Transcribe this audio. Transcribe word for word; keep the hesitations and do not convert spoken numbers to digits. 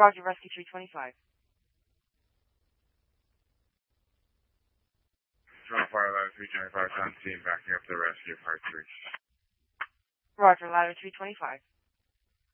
Roger, Rescue three twenty-five. Drop fire ladder three twenty-five, on scene, backing up the rescue, part three. Roger, ladder three twenty-five.